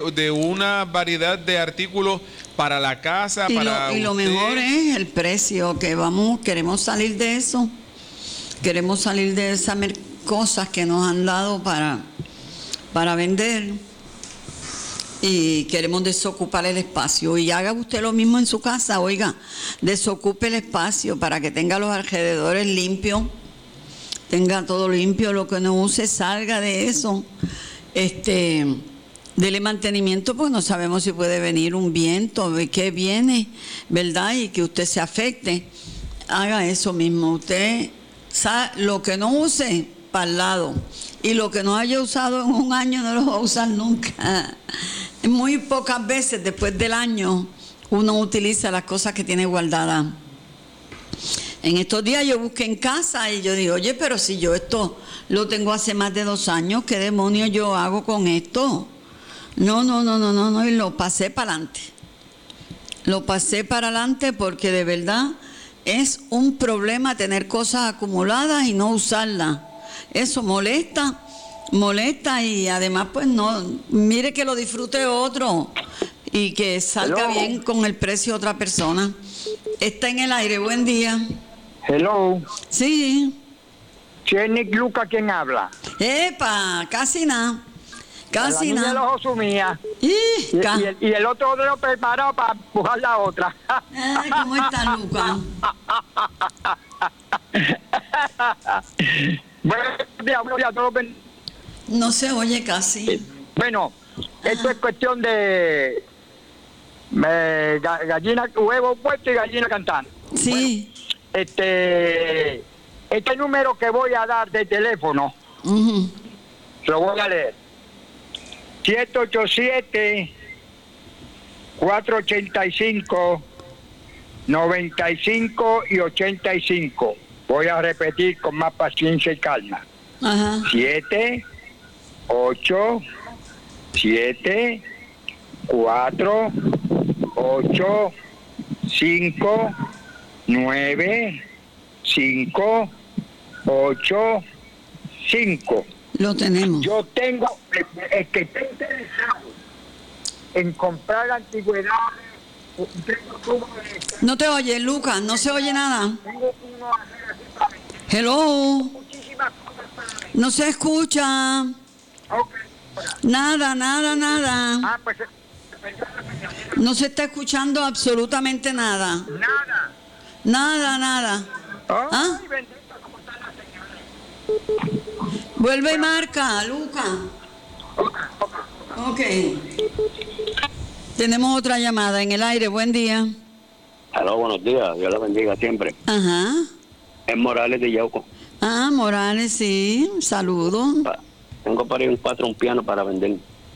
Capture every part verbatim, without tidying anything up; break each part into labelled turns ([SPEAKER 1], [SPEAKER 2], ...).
[SPEAKER 1] de una variedad de artículos para la casa,
[SPEAKER 2] y
[SPEAKER 1] para
[SPEAKER 2] lo, y lo
[SPEAKER 1] usted.
[SPEAKER 2] mejor es el precio, que vamos, queremos salir de eso, queremos salir de esas cosas que nos han dado para, para vender, y queremos desocupar el espacio. Y haga usted lo mismo en su casa, oiga, desocupe el espacio para que tenga los alrededores limpios, tenga todo limpio, lo que no use, salga de eso. Este, dele mantenimiento, porque no sabemos si puede venir un viento, de qué viene, ¿verdad? Y que usted se afecte. Haga eso mismo. Usted, lo que no use, para el lado. Y lo que no haya usado en un año, no lo va a usar nunca. Muy pocas veces después del año uno utiliza las cosas que tiene guardadas. En estos días yo busqué en casa y yo digo, oye, pero si yo esto lo tengo hace más de dos años, ¿qué demonios yo hago con esto? No, no, no, no, no, no, y lo pasé para adelante. Lo pasé para adelante porque de verdad es un problema tener cosas acumuladas y no usarlas. Eso molesta, molesta y además pues no, mire que lo disfrute otro y que salga
[SPEAKER 3] Hello.
[SPEAKER 2] bien con el precio de otra persona. Está en el aire, buen día.
[SPEAKER 3] Hello.
[SPEAKER 2] Sí.
[SPEAKER 3] Si es Nick Luca quien habla.
[SPEAKER 2] Epa, casi nada. Casi
[SPEAKER 3] la niña
[SPEAKER 2] nada.
[SPEAKER 3] los osumía.
[SPEAKER 2] Y,
[SPEAKER 3] Y,
[SPEAKER 2] ca-
[SPEAKER 3] y el, y el otro de lo preparado para empujar la otra.
[SPEAKER 2] Ay, ¿cómo está, Luca?
[SPEAKER 3] Bueno, días, buenos días a todos. Ben-
[SPEAKER 2] No se oye casi.
[SPEAKER 3] Bueno, esto es cuestión de eh, ga- gallina, huevo puesto y gallina cantando.
[SPEAKER 2] Sí.
[SPEAKER 3] Este, este número que voy a dar de teléfono,
[SPEAKER 2] Ujú.
[SPEAKER 3] lo voy a leer. siete ocho siete, cuatro ocho cinco, nueve cinco y ochenta y cinco. Voy a repetir con más paciencia y calma.
[SPEAKER 2] Ajá.
[SPEAKER 3] siete, ocho, siete, cuatro, ocho, cinco, nueve, cinco, ocho, cinco.
[SPEAKER 2] Lo tenemos.
[SPEAKER 3] Yo tengo, el que esté interesado en comprar antigüedades, tengo tubo de-
[SPEAKER 2] No te oye, Luca, no se oye nada.
[SPEAKER 3] tengo uno a hacer así para vender,
[SPEAKER 2] Hello.
[SPEAKER 3] muchísimas cosas para vender.
[SPEAKER 2] No se escucha.
[SPEAKER 3] Ok.
[SPEAKER 2] Nada, nada, nada.
[SPEAKER 3] Ah, pues, perdóname,
[SPEAKER 2] No se está escuchando absolutamente nada.
[SPEAKER 3] nada.
[SPEAKER 2] Nada, nada.
[SPEAKER 3] Ay,
[SPEAKER 2] ¿Ah?
[SPEAKER 3] bendito, ¿cómo están las señales?
[SPEAKER 2] Vuelve y marca, Luca. Ok. Tenemos otra llamada en el aire. Buen día.
[SPEAKER 4] Aló, buenos días. Dios la bendiga siempre.
[SPEAKER 2] Ajá.
[SPEAKER 4] Es Morales de Yauco.
[SPEAKER 2] Ah, Morales, sí. Saludos.
[SPEAKER 4] Pa- Tengo para ir un cuatro, un piano para vender.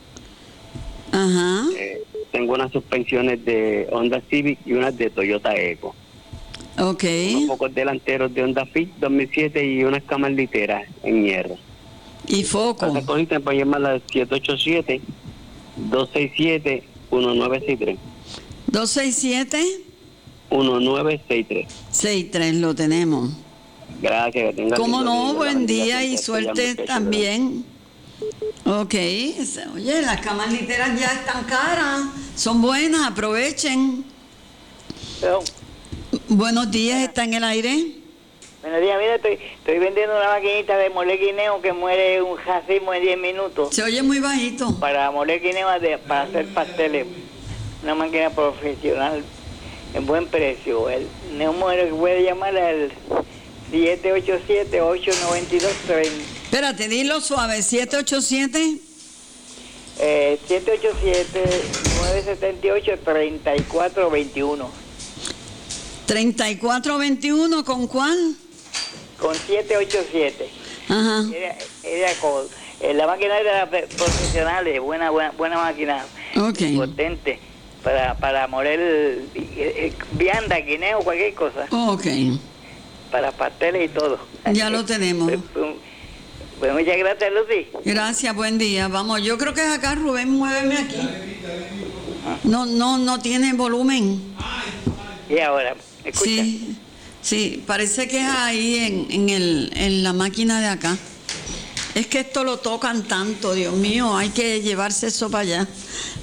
[SPEAKER 2] Ajá.
[SPEAKER 4] Eh, tengo unas suspensiones de Honda Civic y unas de Toyota Eco.
[SPEAKER 2] Ok.
[SPEAKER 4] Unos pocos delanteros de Honda Fit dos mil siete y unas camas literas en hierro.
[SPEAKER 2] Y foco.
[SPEAKER 4] Para cogiste para llamar a siete ocho siete, dos seis siete, uno nueve seis tres.
[SPEAKER 2] dos seis siete,
[SPEAKER 4] uno nueve seis tres.
[SPEAKER 2] seis tres lo tenemos.
[SPEAKER 4] Gracias, que tengan
[SPEAKER 2] ¿Cómo
[SPEAKER 4] lindo
[SPEAKER 2] no?
[SPEAKER 4] día, Dios la
[SPEAKER 2] Buen
[SPEAKER 4] bendiga
[SPEAKER 2] día y
[SPEAKER 4] siempre.
[SPEAKER 2] suerte
[SPEAKER 4] Muchachos,
[SPEAKER 2] también. Ok. Oye, las camas literas ya están caras. Son buenas, aprovechen.
[SPEAKER 5] Perdón.
[SPEAKER 2] Buenos días, ¿está en el aire?
[SPEAKER 5] Buenos días, mira, estoy, estoy vendiendo una maquinita de moler guineo que muere un racimo en diez minutos.
[SPEAKER 2] Se oye muy bajito.
[SPEAKER 5] Para moler guineo, de, para hacer pasteles. Una máquina profesional en buen precio. El número que puede llamar es el siete ocho siete, ocho nueve dos, tres.
[SPEAKER 2] Espérate, dilo suave. siete ocho siete.
[SPEAKER 5] Eh, siete ocho siete, nueve siete ocho, tres cuatro dos uno.
[SPEAKER 2] treinta y cuatro veintiuno, ¿con cuál?
[SPEAKER 5] Con siete ocho siete.
[SPEAKER 2] Ajá.
[SPEAKER 5] Era, era con, eh, la máquina era pe- profesional, eh, buena, buena, buena máquina.
[SPEAKER 2] Ok.
[SPEAKER 5] Potente. Para, para moler eh, eh, vianda, guineo, cualquier cosa.
[SPEAKER 2] Ok.
[SPEAKER 5] Para pasteles y todo.
[SPEAKER 2] Ya lo tenemos.
[SPEAKER 5] Pues, pues, pues muchas gracias, Lucy.
[SPEAKER 2] Gracias, buen día. Vamos, yo creo que es acá, Rubén, muéveme aquí. No, no, no tiene volumen.
[SPEAKER 5] Y ahora, ¿me escucha?
[SPEAKER 2] Sí, sí, parece que es ahí en, en, el, en la máquina de acá. Es que esto lo tocan tanto, Dios mío, hay que llevarse eso para allá.